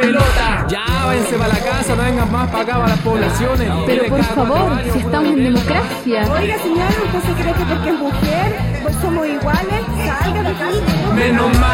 pelota. Ya, váyanse para la casa, no vengan más para acá, para las poblaciones. Pero por favor, si estamos en democracia. Oiga, señor, ¿usted se cree que porque es mujer, pues somos iguales? Salga de aquí. Menos mal.